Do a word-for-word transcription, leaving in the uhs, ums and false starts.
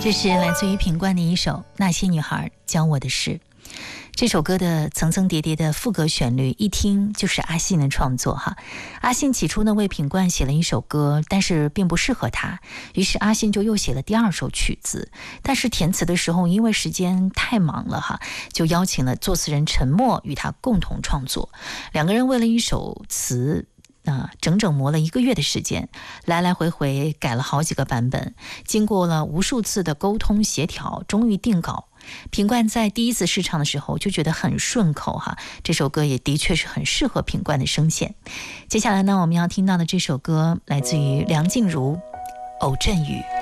这是来自于品冠的一首《那些女孩教我的事》。这首歌的层层叠叠的副歌旋律，一听就是阿信的创作哈。阿信起初呢为品冠写了一首歌，但是并不适合他，于是阿信就又写了第二首曲子。但是填词的时候，因为时间太忙了哈，就邀请了作词人陈默与他共同创作。两个人为了一首词啊，整整磨了一个月的时间，来来回回改了好几个版本，经过了无数次的沟通协调，终于定稿。品冠在第一次试唱的时候就觉得很顺口哈，这首歌也的确是很适合品冠的声线。接下来呢，我们要听到的这首歌来自于梁静茹《偶阵雨》。